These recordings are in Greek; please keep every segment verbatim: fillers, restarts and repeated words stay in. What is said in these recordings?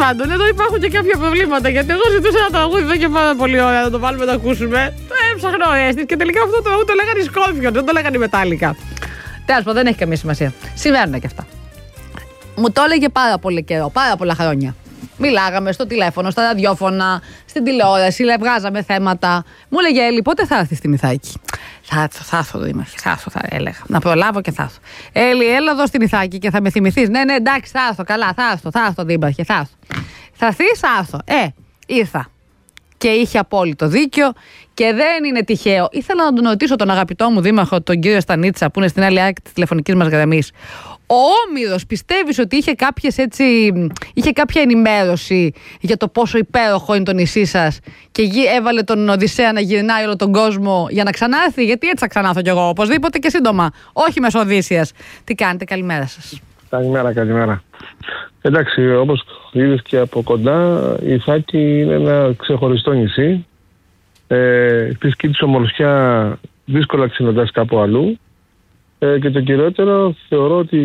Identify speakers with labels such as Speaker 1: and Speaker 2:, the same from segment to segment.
Speaker 1: πάντων, εδώ υπάρχουν και κάποια προβλήματα. Γιατί εγώ ζητούσα ένα τραγούδι εδώ και πάρα πολύ ώρα να το βάλουμε να ακούσουμε. Το έψαχνα ο Έστης και τελικά αυτό το τραγούδι το λέγανε οι Σκόρπιον, δεν το λέγανε οι Μετάλλικα. Τέλος πάντων, δεν έχει καμία σημασία. Συμβαίνουν και αυτά. Μου το έλεγε πάρα πολύ καιρό, πάρα πολλά χρόνια. Μιλάγαμε στο τηλέφωνο, στα ραδιόφωνα, στην τηλεόραση, βγάζαμε θέματα. Μου έλεγε Έλλη, πότε θα έρθει στην Ιθάκη? Θα έρθω, θα έρθω, Δήμαρχε, θα έρθω, θα έλεγα. Να προλάβω και θα έρθω. Έλλη, έλα εδώ στην Ιθάκη και θα με θυμηθείς. Ναι, ναι, εντάξει, θα έρθω, καλά, θα έρθω, θα έρθω, Δήμαρχε, θα έρθω. Θα έρθεις, θα έρθω. Ε, ήρθα. Και είχε απόλυτο δίκιο και δεν είναι τυχαίο. Ήθελα να τον ρωτήσω τον αγαπητό μου δήμαρχο, τον κύριο Στανίτσα, που είναι στην άλλη άκρη της τηλεφωνικής μας γραμμής. Ο Όμηρος, πιστεύεις ότι είχε, κάποιες έτσι, είχε κάποια ενημέρωση για το πόσο υπέροχο είναι το νησί σας και έβαλε τον Οδυσσέα να γυρνάει όλο τον κόσμο για να ξανάρθει? Γιατί έτσι θα ξανάρθω κι εγώ, οπωσδήποτε και σύντομα. Όχι μέσω Οδύσσιας. Τι κάνετε, καλημέρα σας.
Speaker 2: Καλημέρα, καλημέρα. Εντάξει, όπως είδες και από κοντά, η Ιθάκη είναι ένα ξεχωριστό νησί. Ε, φυσική της ομορφιά δύσκολα ξυνοντάς κάπου αλλού. Ε, και το κυριότερο, θεωρώ ότι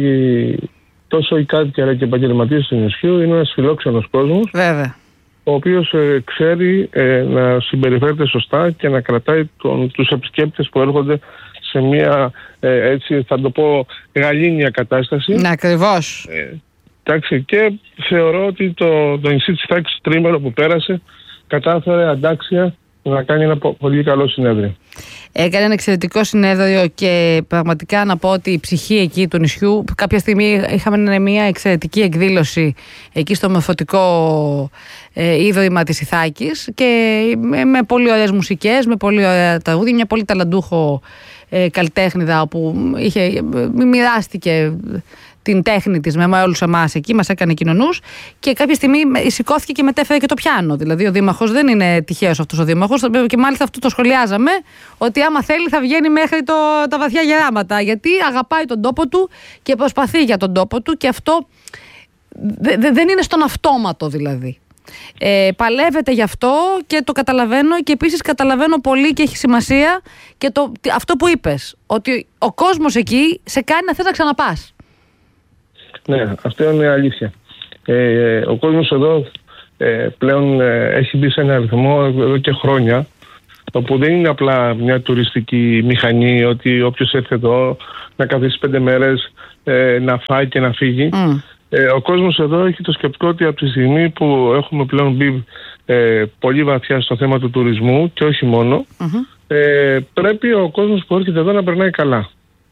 Speaker 2: τόσο οι κάτοικοι αλλά και οι επαγγελματίες του νησιού είναι ένας φιλόξενος κόσμος.
Speaker 1: Βέβαια.
Speaker 2: Ο οποίος ε, ξέρει ε, να συμπεριφέρεται σωστά και να κρατάει τον, τους επισκέπτες που έρχονται σε μια, ε, έτσι θα το πω, γαλήνια κατάσταση.
Speaker 1: Ναι, ακριβώς.
Speaker 2: Ε, εντάξει, και θεωρώ ότι το, το νησί της Ιθάκης, το τρίμερο που πέρασε, κατάφερε αντάξια να κάνει ένα πολύ καλό συνέδριο.
Speaker 1: Έκανε ένα εξαιρετικό συνέδριο και πραγματικά να πω ότι η ψυχή εκεί του νησιού, κάποια στιγμή είχαμε μια εξαιρετική εκδήλωση εκεί στο μορφωτικό ε, ίδρυμα της Ιθάκης και με, με πολύ ωραίες μουσικές, με πολύ ωραία τραγούδια, μια πολύ ταλαντούχο ε, καλλιτέχνηδα όπου είχε, μοιράστηκε την τέχνη της με όλους εμάς εκεί, μας έκανε κοινωνούς και κάποια στιγμή σηκώθηκε και μετέφερε και το πιάνο. Δηλαδή ο δήμαρχος δεν είναι τυχαίος αυτός ο δήμαρχος και μάλιστα αυτό το σχολιάζαμε, ότι άμα θέλει θα βγαίνει μέχρι το, τα βαθιά γεράματα, γιατί αγαπάει τον τόπο του και προσπαθεί για τον τόπο του και αυτό δε, δε, δεν είναι στον αυτόματο δηλαδή. Ε, παλεύεται γι' αυτό και το καταλαβαίνω και επίσης καταλαβαίνω πολύ και έχει σημασία και το, αυτό που είπες, ότι ο κόσμος εκεί σε κάνει να θες να ξαναπάς.
Speaker 2: Ναι, αυτό είναι αλήθεια. Ε, ο κόσμος εδώ ε, πλέον ε, έχει μπει σε ένα αριθμό εδώ και χρόνια, όπου δεν είναι απλά μια τουριστική μηχανή, ότι όποιος έρθει εδώ να καθίσει πέντε μέρες, ε, να φάει και να φύγει. Mm. Ε, ο κόσμος εδώ έχει το σκεπτικό ότι από τη στιγμή που έχουμε πλέον μπει ε, πολύ βαθιά στο θέμα του τουρισμού και όχι μόνο, mm-hmm. ε, πρέπει ο κόσμος που έρχεται εδώ να περνάει καλά.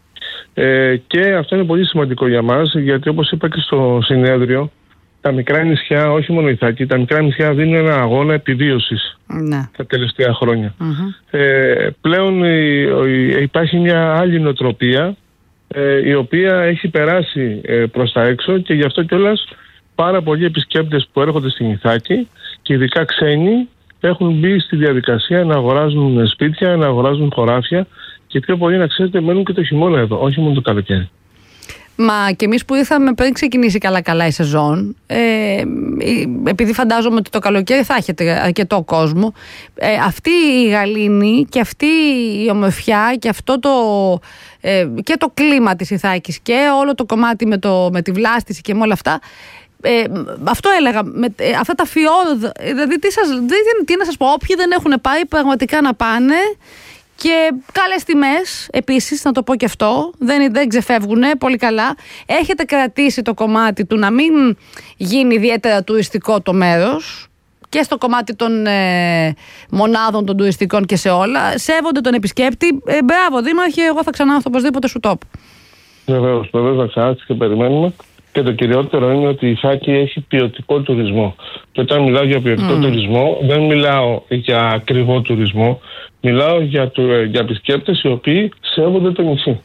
Speaker 2: Ε, και αυτό είναι πολύ σημαντικό για μας, γιατί όπως είπα και στο συνέδριο, τα μικρά νησιά, όχι μόνο η Ιθάκη, τα μικρά νησιά δίνουν ένα αγώνα επιβίωσης ναι. τα τελευταία χρόνια. Mm-hmm. Ε, πλέον η, η, υπάρχει μια άλλη νοοτροπία ε, η οποία έχει περάσει ε, προς τα έξω και γι' αυτό κιόλας πάρα πολλοί επισκέπτες που έρχονται στην Ιθάκη και ειδικά ξένοι έχουν μπει στη διαδικασία να αγοράζουν σπίτια, να αγοράζουν χωράφια. Και πιο πολύ να ξέρετε μένουν και το χειμώνα εδώ, όχι μόνο το καλοκαίρι.
Speaker 1: Μα και εμείς που ήρθαμε πριν ξεκινήσει καλά-καλά η σεζόν, ε, επειδή φαντάζομαι ότι το καλοκαίρι θα έχετε αρκετό κόσμο, ε, αυτή η γαλήνη και αυτή η ομορφιά και αυτό το, ε, και το κλίμα της Ιθάκης και όλο το κομμάτι με, το, με τη βλάστηση και με όλα αυτά, ε, αυτό έλεγα, με, ε, αυτά τα φιόδα, δηλαδή τι, σας, τι, τι να σας πω, όποιοι δεν έχουν πάει πραγματικά να πάνε. Και καλές τιμές, επίσης, να το πω και αυτό, δεν, δεν ξεφεύγουν πολύ καλά. Έχετε κρατήσει το κομμάτι του να μην γίνει ιδιαίτερα τουριστικό το μέρος και στο κομμάτι των ε, μονάδων των τουριστικών και σε όλα. Σέβονται τον επισκέπτη. Ε, μπράβο, Δήμαρχε, εγώ θα ξανάρθω οπωσδήποτε σου τόπου.
Speaker 2: Βεβαίως, βεβαίως θα ξανάρθει και περιμένουμε. Και το κυριότερο είναι ότι η Ιθάκη έχει ποιοτικό τουρισμό. Και όταν μιλάω για ποιοτικό mm. τουρισμό, δεν μιλάω για ακριβό τουρισμό. Μιλάω για, του, για επισκέπτες οι οποίοι σέβονται το νησί.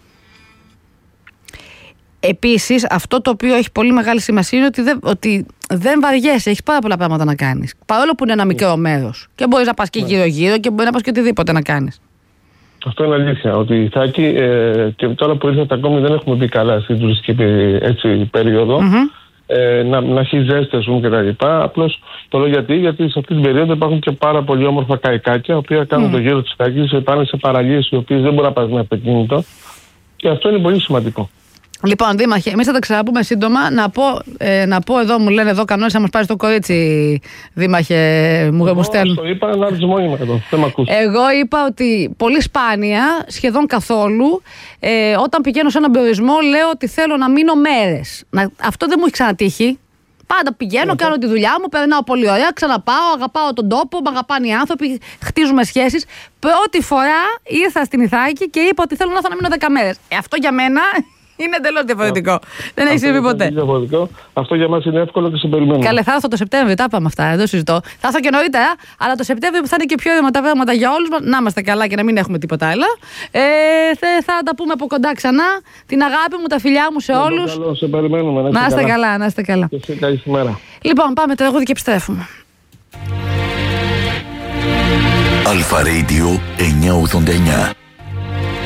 Speaker 1: Επίσης, αυτό το οποίο έχει πολύ μεγάλη σημασία είναι ότι δεν, ότι δεν βαριέσαι. Έχεις πάρα πολλά πράγματα να κάνεις. Παρόλο που είναι ένα μικρό μέρος. Και μπορείς να πας και γύρω-γύρω και μπορεί να πας και οτιδήποτε να κάνεις. Αυτό είναι αλήθεια. Ότι η Ιθάκη, ε, και τώρα που ήρθατε ακόμη δεν έχουμε μπει καλά στην τουριστική έτσι, περίοδο. Mm-hmm. Ε, να, να έχει ζέστη, ας πούμε, και τα λοιπά. Απλώς το λέω γιατί, γιατί σε αυτή την περίοδο υπάρχουν και πάρα πολύ όμορφα καϊκάκια, τα οποία κάνουν mm. το γύρο της Ιθάκης, πάνε σε παραλίες οι οποίες δεν μπορεί να πας με αυτοκίνητο. Και αυτό είναι πολύ σημαντικό. Λοιπόν, Δήμαρχε, εμείς θα τα ξαναπούμε σύντομα. Να πω, ε, να πω εδώ, μου λένε εδώ κανόνες, να μας πάρει το κορίτσι, Δήμαρχε, μου, μου στέλνουν.
Speaker 2: Εγώ το είπα, να ρωτήσω μόνιμα εδώ. Δεν με ακούς.
Speaker 1: Εγώ είπα ότι πολύ σπάνια, σχεδόν καθόλου, ε, όταν πηγαίνω σε έναν περιορισμό, λέω ότι θέλω να μείνω μέρες. Να, αυτό δεν μου έχει ξανατύχει. Πάντα πηγαίνω, κάνω τη δουλειά μου, περνάω πολύ ωραία, ξαναπάω, αγαπάω τον τόπο, με αγαπάνε οι άνθρωποι, χτίζουμε σχέσεις. Πρώτη φορά ήρθα στην Ιθάκη και είπα ότι θέλω να έρθω να μείνω δέκα μέρες. Ε, αυτό για μένα είναι εντελώς διαφορετικό. Yeah. Δεν έχει συμβεί ποτέ.
Speaker 2: Διαφορετικό. Αυτό για μας είναι εύκολο και σε περιμένουμε.
Speaker 1: Καλέ, θα έρθω το Σεπτέμβριο, τα είπαμε αυτά, δεν συζητώ. Θα έρθω και νωρίτερα, αλλά το Σεπτέμβριο που θα είναι και πιο ήρεμα τα πράγματα για όλους μας, να είμαστε καλά και να μην έχουμε τίποτα άλλο. Ε, θα, θα τα πούμε από κοντά ξανά. Την αγάπη μου, τα φιλιά μου σε όλους.
Speaker 2: Καλό, σε περιμένουμε.
Speaker 1: Να είστε καλά. καλά, να είστε καλά.
Speaker 2: Και σε καλή μέρα.
Speaker 1: Λοιπόν, πάμε τραγούδι και επιστρέφουμε.
Speaker 3: Αλφα Radio εννιακόσια ογδόντα εννιά.